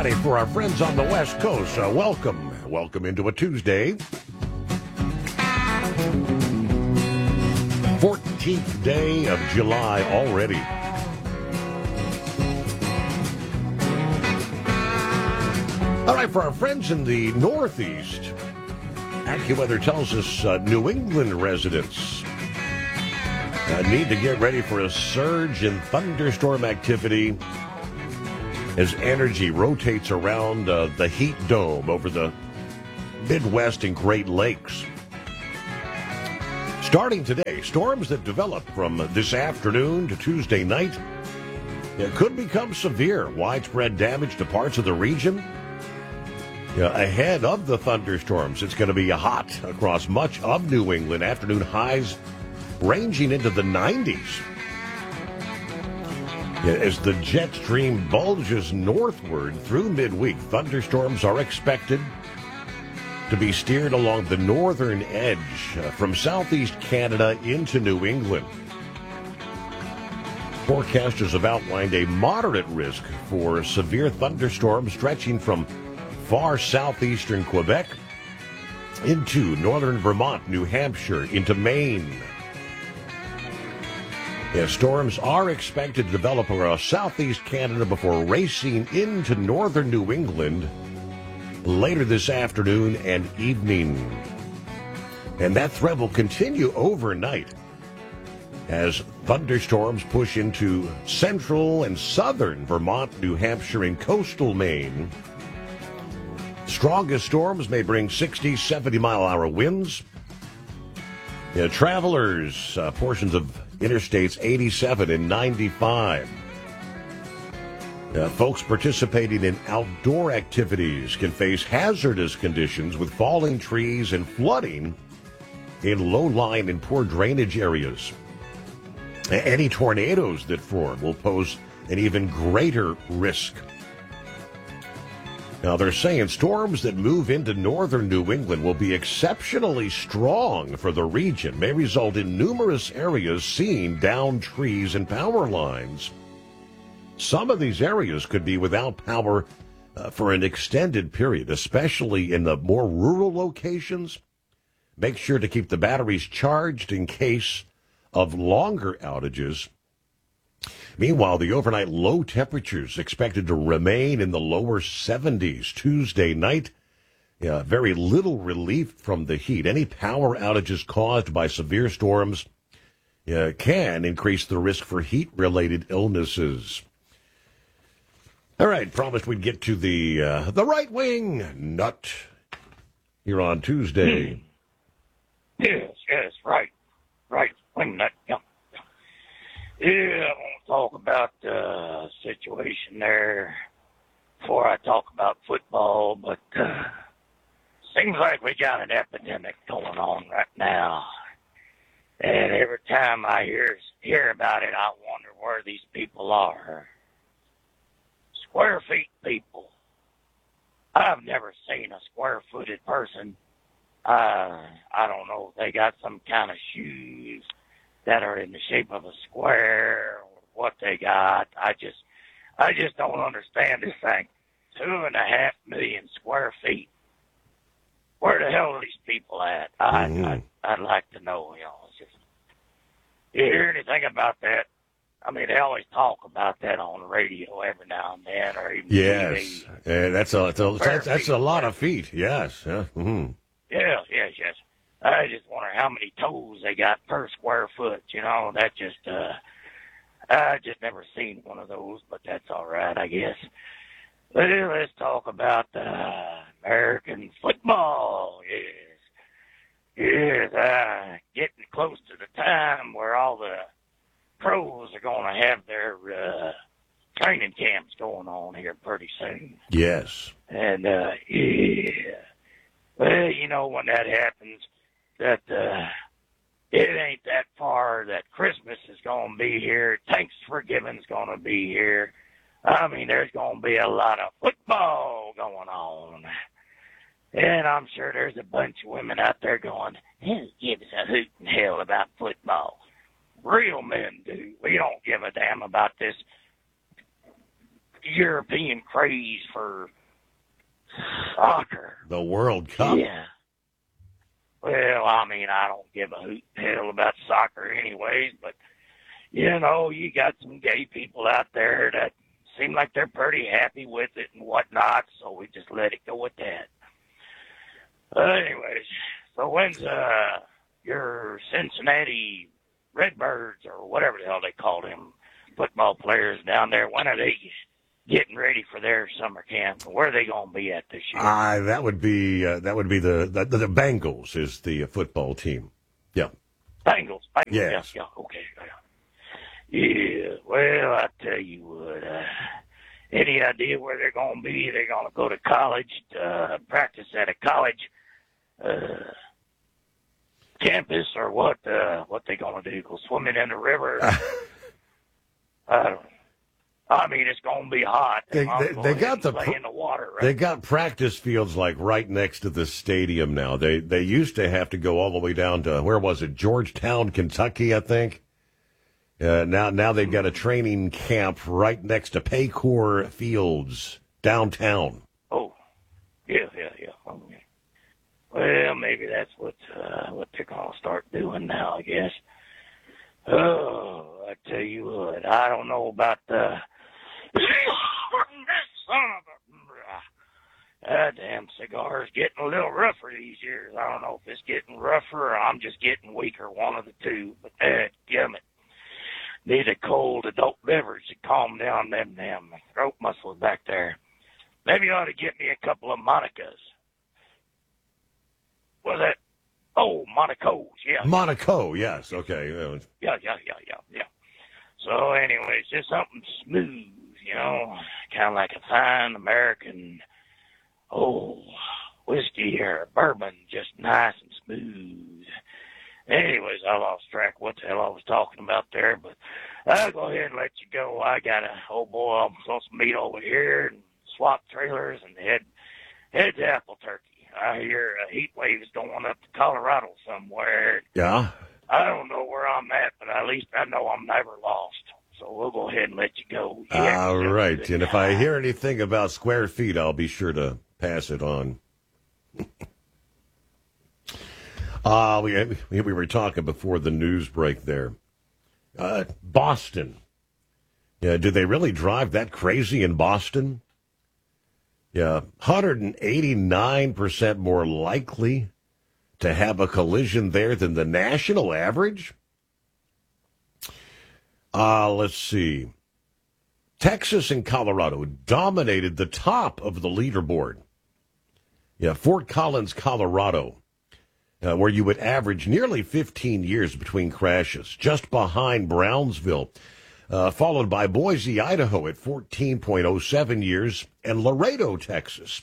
Friday for our friends on the West Coast. Welcome into a Tuesday. 14th day of July already. All right, for our friends in the Northeast, AccuWeather tells us New England residents need to get ready for a surge in thunderstorm activity as energy rotates around the heat dome over the Midwest and Great Lakes. Starting today, storms that develop from this afternoon to Tuesday night could become severe. Widespread damage to parts of the region. Ahead of the thunderstorms, it's going to be hot across much of New England. Afternoon highs ranging into the 90s. As the jet stream bulges northward through midweek, thunderstorms are expected to be steered along the northern edge from southeast Canada into New England. Forecasters have outlined a moderate risk for severe thunderstorms stretching from far southeastern Quebec into northern Vermont, New Hampshire, into Maine. Storms are expected to develop around southeast Canada before racing into northern New England later this afternoon and evening. And that threat will continue overnight as thunderstorms push into central and southern Vermont, New Hampshire, and coastal Maine. Strongest storms may bring 60, 70-mile-an-hour winds. Travelers, portions of Interstates 87 and 95. Folks participating in outdoor activities can face hazardous conditions with falling trees and flooding in low-lying and poor drainage areas. Any tornadoes that form will pose an even greater risk. Now, they're saying storms that move into northern New England will be exceptionally strong for the region, may result in numerous areas seeing downed trees and power lines. Some of these areas could be without power for an extended period, especially in the more rural locations. Make sure to keep the batteries charged in case of longer outages. Meanwhile, the overnight low temperatures expected to remain in the lower 70s Tuesday night. Very little relief from the heat. Any power outages caused by severe storms can increase the risk for heat-related illnesses. All right, promised we'd get to the right-wing nut here on Tuesday. Yes, right-wing nut, yeah. Yeah, I want to talk about the situation there before I talk about football, but seems like we got an epidemic going on right now. And every time I hear about it, I wonder where these people are. Square feet people. I've never seen a square-footed person. I don't know if they got some kind of shoes that are in the shape of a square, or what they got. I just don't understand this thing. 2.5 million square feet. Where the hell are these people at? I'd like to know. It's just, you hear anything about that? I mean, they always talk about that on the radio every now and then, or even yes, TV. That's a lot of feet. Yes. Mm-hmm. Yes. I just wonder how many toes they got per square foot. That just, I just never seen one of those, but that's all right, I guess. But let's talk about American football. Yes, getting close to the time where all the pros are going to have their training camps going on here pretty soon. Yes. And, well, when that happens, that it ain't that far that Christmas is going to be here. Thanksgiving's going to be here. I mean, there's going to be a lot of football going on. And I'm sure there's a bunch of women out there going, "Who gives a hoot in hell about football?" Real men do. We don't give a damn about this European craze for soccer. The World Cup. Yeah. Well, I mean, I don't give a hoot hell about soccer anyways, but, you know, you got some gay people out there that seem like they're pretty happy with it and whatnot, so we just let it go with that. Anyways, so when's your Cincinnati Redbirds, or whatever the hell they call them football players down there, when are they getting ready for their summer camp? Where are they going to be at this year? That would be the Bengals is the football team. Yeah. Bengals. Yes. Yeah. Okay. Yeah. Well, I tell you what. Any idea where they're going to be? They're going to go to college, practice at a college campus, or what? What they going to do? Go swimming in the river? I don't know. I mean, it's going to be hot. They got play in the water. Right? They got practice fields like right next to the stadium now. They used to have to go all the way down to, where was it? Georgetown, Kentucky, I think. Now they've got a training camp right next to Paycor Fields downtown. Oh, yeah. Okay. Well, maybe that's what they're gonna start doing now, I guess. Oh, I tell you what, I don't know about the that damn cigar's getting a little rougher these years. I don't know if it's getting rougher or I'm just getting weaker, one of the two. But damn it. Need a cold adult beverage to calm down them damn throat muscles back there. Maybe you ought to get me a couple of Monicas. What's that? Oh, Monaco's, yeah. Monaco, yes, okay. Yeah. So anyways, just something smooth, you know, kind of like a fine American, whiskey or bourbon, just nice and smooth. Anyways, I lost track of what the hell I was talking about there, but I'll go ahead and let you go. I got I'm supposed to meet over here and swap trailers and head to Apple Turkey. I hear a heat wave is going up to Colorado somewhere. Yeah? I don't know where I'm at, but at least I know I'm never lost. So we'll go ahead and let you go. All right. And if I hear anything about square feet, I'll be sure to pass it on. We were talking before the news break there. Boston. Yeah, do they really drive that crazy in Boston? Yeah, 189% more likely to have a collision there than the national average? Let's see. Texas and Colorado dominated the top of the leaderboard. Yeah, Fort Collins, Colorado, where you would average nearly 15 years between crashes, just behind Brownsville, followed by Boise, Idaho at 14.07 years, and Laredo, Texas,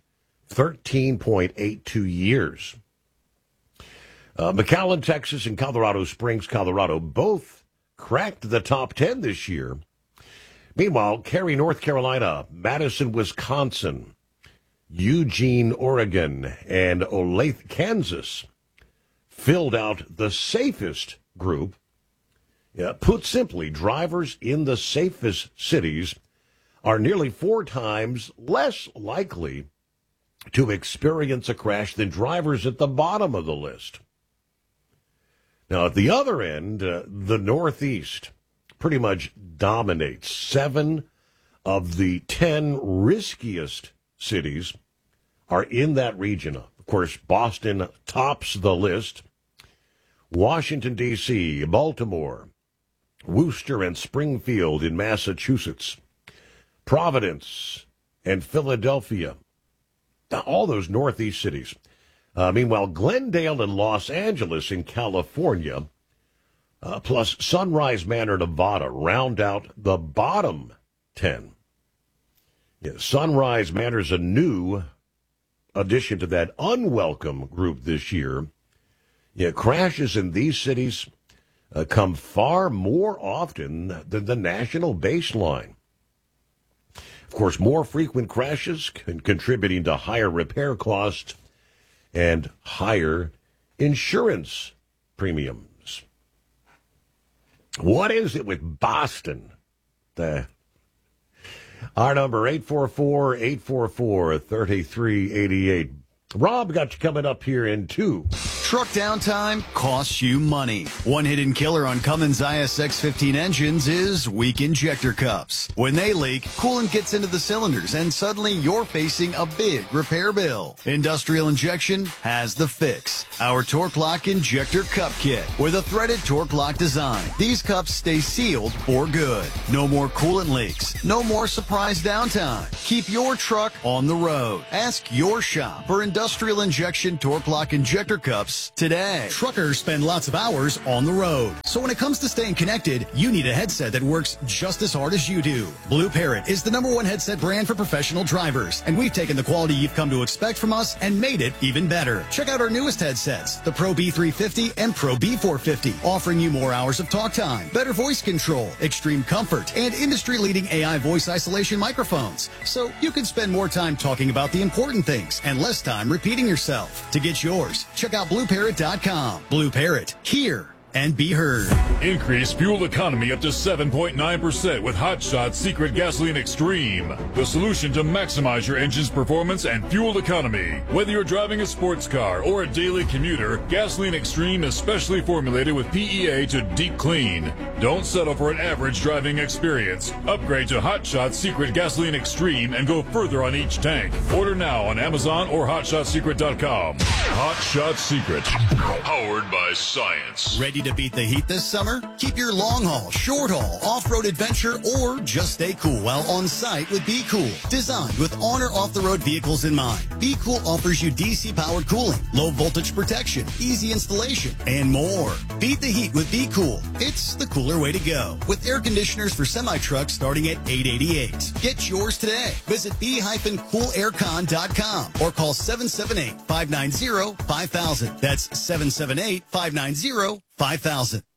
13.82 years. McAllen, Texas, and Colorado Springs, Colorado, both cracked the top 10 this year. Meanwhile, Cary, North Carolina, Madison, Wisconsin, Eugene, Oregon, and Olathe, Kansas filled out the safest group. Yeah, put simply, drivers in the safest cities are nearly 4 times less likely to experience a crash than drivers at the bottom of the list. Now, at the other end, the Northeast pretty much dominates. 7 of the 10 riskiest cities are in that region. Of course, Boston tops the list. Washington, D.C., Baltimore, Worcester, and Springfield in Massachusetts, Providence, and Philadelphia, all those Northeast cities. Meanwhile, Glendale and Los Angeles in California, plus Sunrise Manor, Nevada, round out the bottom 10. Yeah, Sunrise Manor is a new addition to that unwelcome group this year. Yeah, crashes in these cities come far more often than the national baseline. Of course, more frequent crashes contributing to higher repair costs and higher insurance premiums. What is it with Boston? Our number, 844-844-3388. Rob got you coming up here in 2. Truck downtime costs you money. One hidden killer on Cummins ISX-15 engines is weak injector cups. When they leak, coolant gets into the cylinders and suddenly you're facing a big repair bill. Industrial Injection has the fix. Our Torque Lock Injector Cup Kit with a threaded Torque Lock design. These cups stay sealed for good. No more coolant leaks. No more surprise downtime. Keep your truck on the road. Ask your shop for Industrial Injection Torque Lock Injector Cups today. Truckers spend lots of hours on the road. So when it comes to staying connected, you need a headset that works just as hard as you do. Blue Parrot is the #1 headset brand for professional drivers, and we've taken the quality you've come to expect from us and made it even better. Check out our newest headsets, the Pro B350 and Pro B450, offering you more hours of talk time, better voice control, extreme comfort, and industry-leading AI voice isolation microphones. So you can spend more time talking about the important things and less time repeating yourself. To get yours, check out BlueParrot.com. Blue Parrot, hear and be heard. Increase fuel economy up to 7.9% with Hot Shot Secret Gasoline Extreme. The solution to maximize your engine's performance and fuel economy. Whether you're driving a sports car or a daily commuter, Gasoline Extreme is specially formulated with PEA to deep clean. Don't settle for an average driving experience. Upgrade to Hot Shot Secret Gasoline Extreme and go further on each tank. Order now on Amazon or HotShotSecret.com. Hot Shot Secret. Powered by science. Ready to beat the heat this summer? Keep your long haul, short haul, off-road adventure, or just stay cool while on site with Be Cool. Designed with on or off-the-road vehicles in mind, Be Cool offers you DC-powered cooling, low voltage protection, easy installation, and more. Beat the heat with Be Cool. It's the cooler way to go. With air conditioners for semi-trucks starting at $888. Get yours today. Visit b-coolaircon.com or call 778-590-5000. That's 778-590-5000.